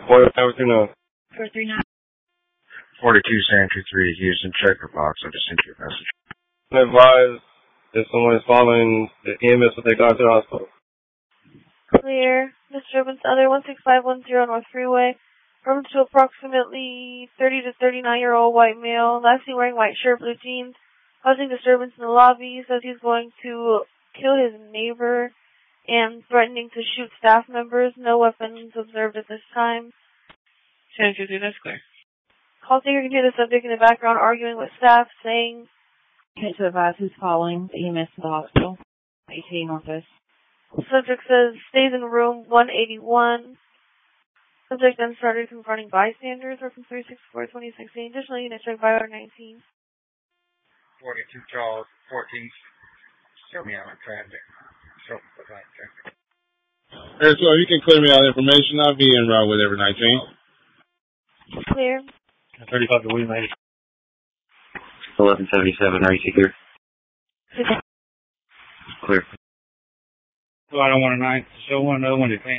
What everything else? 439. 42 Santry 3, Houston, checker box. I just sent you a message. Advise if someone is following the EMS that they got to the hospital. Clear. Disturbance other 16510 North Freeway. From to approximately 30 to 39-year-old white male, lastly wearing white shirt, blue jeans, causing disturbance in the lobby. Says he's going to kill his neighbor and threatening to shoot staff members. No weapons observed at this time. 1050, that's clear. Call taker can hear the subject in the background arguing with staff, saying, Okay, to advise who's following the EMS to the hospital. 18 Northwest. Subject says stays in room 181. Subject then started confronting bystanders. Or from 364-2016. Additional units checked by order 19. 42 Charles, 14. Show me out of traffic. Show me the right traffic. Hey, so you can clear me out information. I'll be en route with every 19. Clear. 35 to William Hayes. 1177, are you clear? Clear. So I don't want a 9. Show one, another one to 10.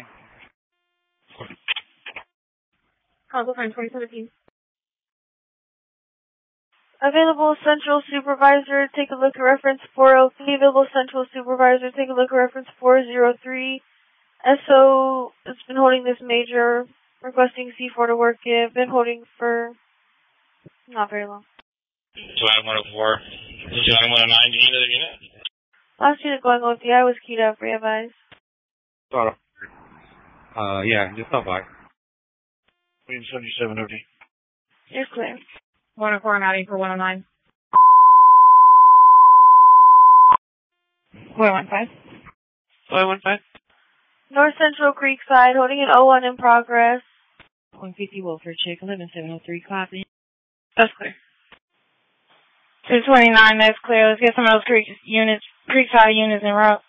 Console time 2017. Available Central Supervisor, take a look at reference 403. Available Central Supervisor, take a look at reference 403. SO has been holding this major, requesting C4 to work it. Been holding for not very long. So I 104. So I 109. Do you need another unit? Last unit going on with the I was keyed up. Re-advise. Sorry. Yeah, just stop by. William 77 OD. You're clear. 104, I'm adding for 109. 415. 515. North Central Creekside, holding an O1 in progress. 150 Wilford Chick, 11703, copy. That's clear. 229, that's clear. Let's get some of those Creekside units en route.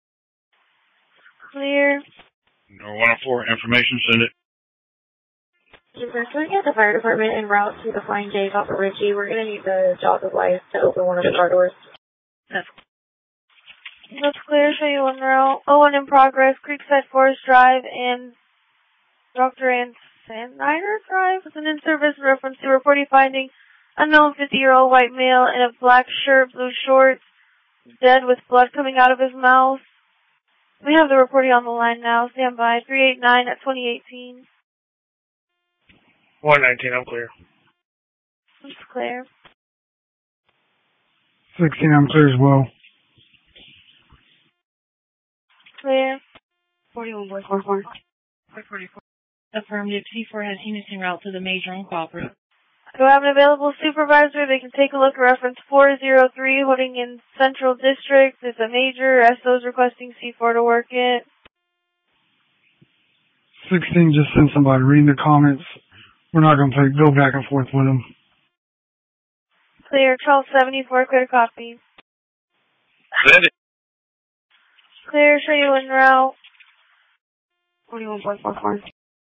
Clear. No 104, information, send it. Can we get the fire department en route to the Flying J off of Ritchie? We're going to need the job of life to open one of the car doors. That's clear. Show you en route. O1 in progress. Creekside Forest Drive and Dr. Ann Snyder Drive is an in-service reference to reporting finding unknown 50-year-old white male in a black shirt, blue shorts, dead with blood coming out of his mouth. We have the reporting on the line now. Stand by. 389 at 2018. 119, I'm clear. It's clear. 16, I'm clear as well. Clear. 41 boys, 44. 444. Affirmative. C4 has units en route to the major and cooperative. Do I have an available supervisor? They can take a look at reference 403, holding in Central District. It's a major. SO's requesting C4 to work it. 16, just send somebody reading the comments. We're not going to go back and forth with them. Clear. 1274, clear copy. Send it. Clear. Show you en route. 41 boys, 44.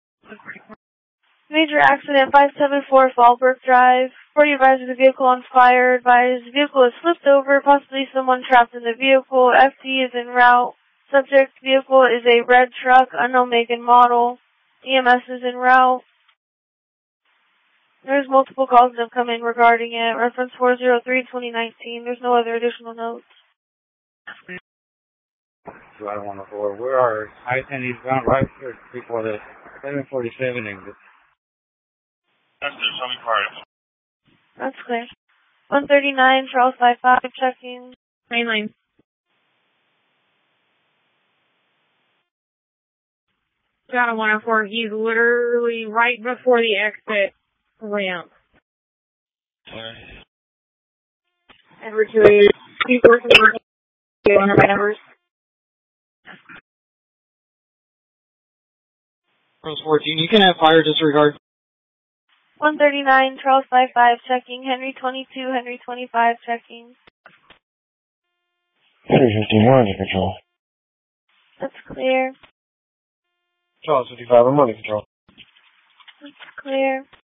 Major accident, 574 Fallbrook Drive. 40 advisors the vehicle on fire. Advised the vehicle is flipped over, possibly someone trapped in the vehicle. FT is en route. Subject vehicle is a red truck, unknown make and model. EMS is en route. There's multiple calls that have come in regarding it. Reference 403-2019. There's no other additional notes. So I 104. Where are I-10 eastbound right here before the 747 exit? That's the Shelby Park. That's clear. 139, Charles 55, checking. Main line. Got a 104. He's literally right before the exit ramp. Edward 288. C4 under my numbers. Rose 14, you can have fire disregard. 139, Charles 55, checking. Henry 22, Henry 25, checking. 351 under control. That's clear. Charles 55, I'm under control. That's clear.